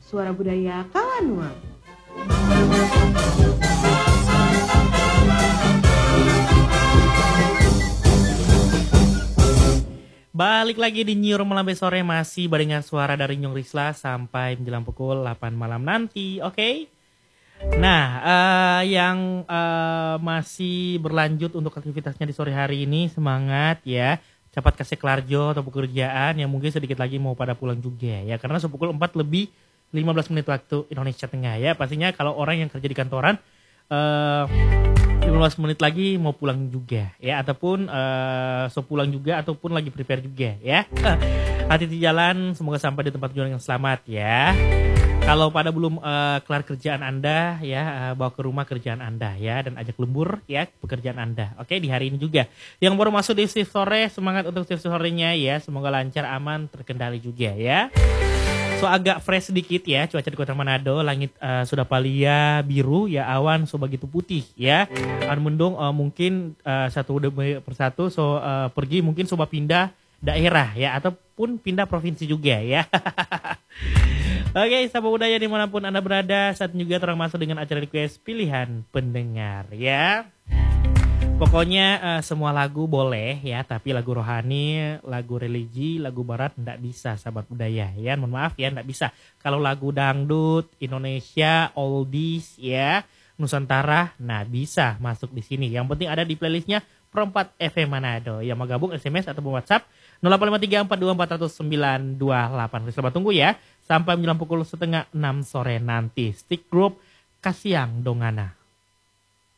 Suara Budaya Kawanua. Balik lagi di New Normal sampai sore, masih barengan suara dari Nyong Risla sampai menjelang pukul 8 malam nanti, oke? Nah, yang masih berlanjut untuk aktivitasnya di sore hari ini, semangat ya. Cepat kasih kelarjo atau pekerjaan yang mungkin sedikit lagi mau pada pulang juga ya. Karena sepukul 4 lebih 15 menit waktu Indonesia Tengah ya. Pastinya kalau orang yang kerja di kantoran 15 menit lagi mau pulang juga ya, ataupun pulang juga ataupun lagi prepare juga ya. Hati-hati jalan, semoga sampai di tempat tujuan yang selamat ya. Kalau pada belum kelar kerjaan Anda ya, bawa ke rumah kerjaan Anda ya, dan ajak lembur ya pekerjaan Anda. Oke, di hari ini juga. Yang baru masuk di shift sore, semangat untuk shift sorenya ya, semoga lancar, aman, terkendali juga ya. So agak fresh sedikit ya cuaca di Kota Manado, langit sudah palia biru ya, awan so begitu putih ya. Awan mendung mungkin satu persatu pergi mungkin coba pindah daerah ya, ataupun pindah provinsi juga ya. Oke, sahabat budaya dimanapun Anda berada, saat ini juga terang masuk dengan acara request pilihan pendengar ya. Pokoknya semua lagu boleh ya, tapi lagu rohani, lagu religi, lagu barat enggak bisa sahabat budaya ya. Mohon maaf ya, enggak bisa. Kalau lagu dangdut, Indonesia, oldies ya, Nusantara, nah bisa masuk di sini. Yang penting ada di playlistnya Pro4 FM Manado. Yang mau gabung SMS atau WhatsApp 0853424928. Selamat tunggu ya sampai menjelang pukul 5:30 sore nanti. Stick Group Kasiang Dongana.